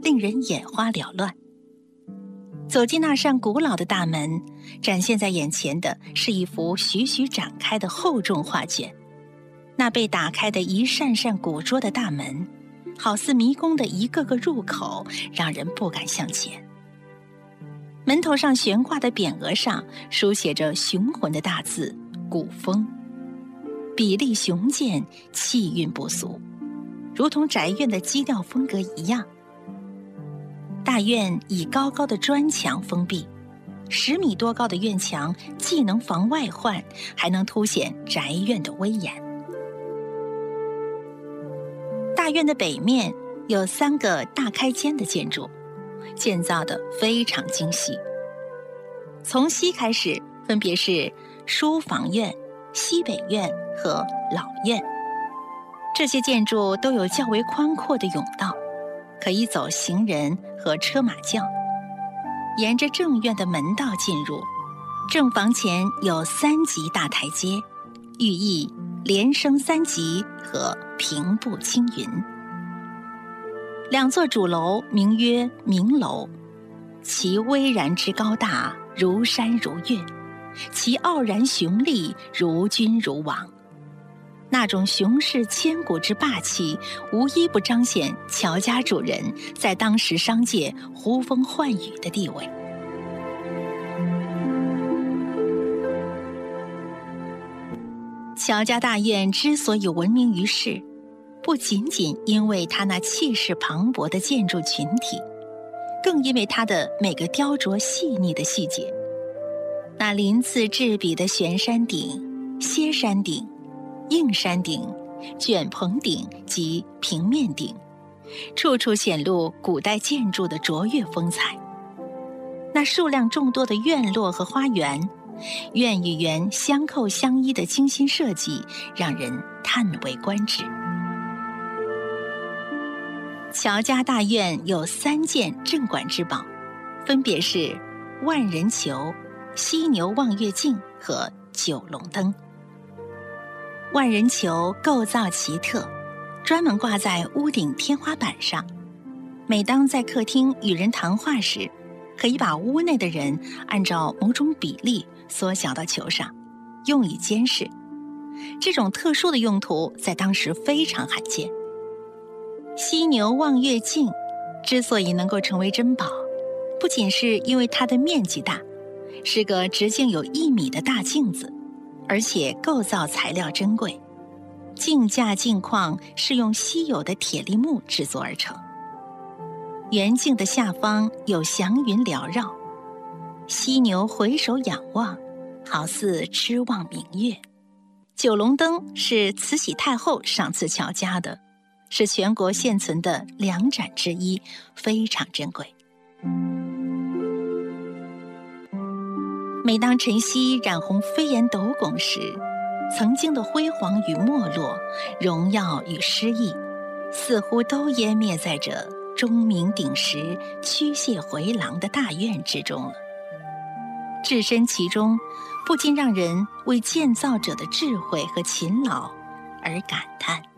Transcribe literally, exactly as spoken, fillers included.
令人眼花缭乱。走进那扇古老的大门，展现在眼前的是一幅徐徐展开的厚重画卷。那被打开的一扇扇古拙的大门，好似迷宫的一个个入口，让人不敢向前。门头上悬挂的匾额上书写着雄浑的大字“古风”，比例雄健，气韵不俗，如同宅院的基调风格一样。大院以高高的砖墙封闭，十米多高的院墙既能防外患，还能凸显宅院的威严。大院的北面有三个大开间的建筑，建造得非常精细。从西开始，分别是书房院、西北院和老院。这些建筑都有较为宽阔的甬道，可以走行人和车马轿。沿着正院的门道进入，正房前有三级大台阶，寓意连升三级和平步青云。两座主楼名曰明楼，其巍然之高大，如山如岳，其傲然雄立，如君如王。那种雄势千古之霸气，无一不彰显乔家主人在当时商界呼风唤雨的地位。乔家大院之所以闻名于世，不仅仅因为它那气势磅礴的建筑群体，更因为它的每个雕琢细腻的细节。那鳞次栉比的悬山顶、歇山顶、硬山顶、卷棚顶及平面顶，处处显露古代建筑的卓越风采。那数量众多的院落和花园，院与园相扣相依的精心设计，让人叹为观止。乔家大院有三件镇馆之宝，分别是万人球、犀牛望月镜和九龙灯。万人球构造奇特，专门挂在屋顶天花板上。每当在客厅与人谈话时，可以把屋内的人按照某种比例缩小到球上，用以监视。这种特殊的用途在当时非常罕见。犀牛望月镜之所以能够成为珍宝，不仅是因为它的面积大，是个直径有一米的大镜子，而且构造材料珍贵，镜架镜框是用稀有的铁力木制作而成。圆镜的下方有祥云缭绕，犀牛回首仰望，好似痴望明月。九龙灯是慈禧太后赏赐乔家的，是全国现存的两盏之一，非常珍贵。每当晨曦染红飞檐斗拱时，曾经的辉煌与没落，荣耀与失意，似乎都湮灭在这钟鸣鼎食、驱蟹回廊的大院之中了。置身其中，不禁让人为建造者的智慧和勤劳而感叹。